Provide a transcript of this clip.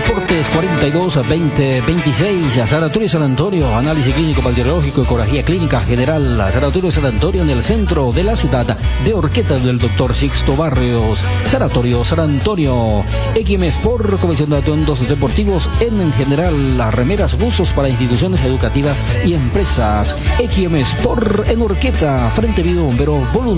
Deportes 42-20-26. Sanatorio San Antonio, análisis clínico bacteriológico, ecografía clínica general. Sanatorio San Antonio en el centro de la ciudad de Orqueta del Dr. Sixto Barrios. Sanatorio San Antonio. XM Sport, colección de atuendos deportivos en general, las remeras, buzos para instituciones educativas y empresas. XM Sport en Orqueta, Frente Vido Bombero, volumen